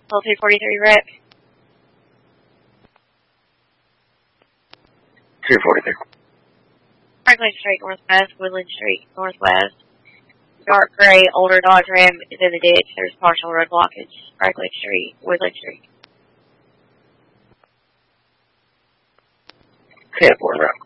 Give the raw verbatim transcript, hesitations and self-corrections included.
two forty-three wreck. two forty-three. Franklin Street northwest, Woodland Street northwest. Dark gray, older Dodge Ram is in the ditch. There's partial road blockage. Franklin Street, Woodland Street. ten four route.